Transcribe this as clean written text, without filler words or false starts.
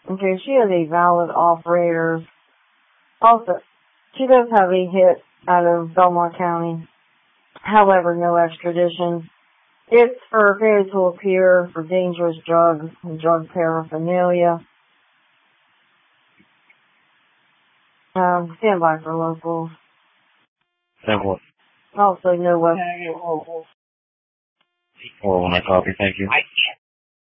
Okay, she has a valid operator. Also, she does have a hit out of Belmont County. However, no extradition. It's for failure to appear for dangerous drugs and drug paraphernalia. Stand by for locals. Simple. Also, no weapon. Well, when I copy, thank you.